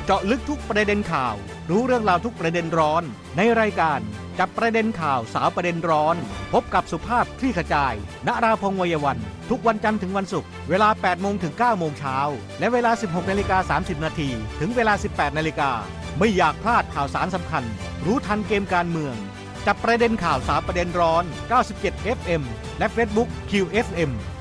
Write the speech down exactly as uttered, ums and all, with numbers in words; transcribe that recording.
เจาะลึกทุกประเด็นข่าวรู้เรื่องราวทุกประเด็นร้อนในรายการจับประเด็นข่าวสาวประเด็นร้อนพบกับสุภาพคลี่ขจายณราพงษ์วัยวันทุกวันจันทร์ถึงวันศุกร์เวลา แปดโมง ถึง เก้าโมง เช้าและเวลา สิบหกนาฬิกาสามสิบนาทีถึงเวลา สิบแปดนาฬิกาไม่อยากพลาดข่าวสารสำคัญรู้ทันเกมการเมืองจับประเด็นข่าวสาวประเด็นร้อน เก้าสิบเจ็ด เอฟ เอ็ม และ Facebook คิว เอฟ เอ็ม